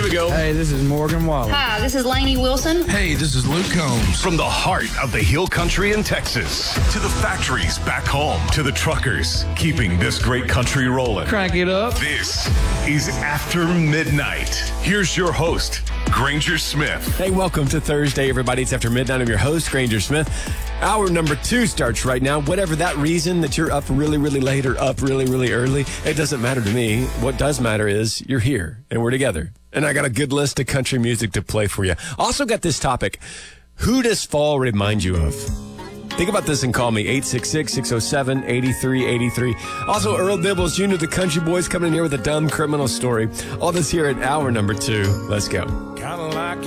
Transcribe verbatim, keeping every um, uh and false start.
we go. Hey, this is Morgan Wallen. Hi, this is Lainey Wilson. Hey, this is Luke Combs. From the heart of the Hill Country in Texas to the factories back home to the truckers keeping this great country rolling. Crank it up. This is After Midnight. Here's your host, Granger Smith. Hey, welcome to Thursday, everybody. It's After Midnight. I'm your host, Granger Smith. Hour number two starts right now. Whatever that reason that you're up really, really late or up really, really early, it doesn't matter to me. What does matter is you're here and we're together. And I got a good list of country music to play for you. Also got this topic. Who does fall remind you of? Think about this and call me, eight six six, six oh seven, eight three eight three. Also, Earl Dibbles, Junior the Country Boys coming in here with a dumb criminal story. All this here at hour number two. Let's go. Kind of like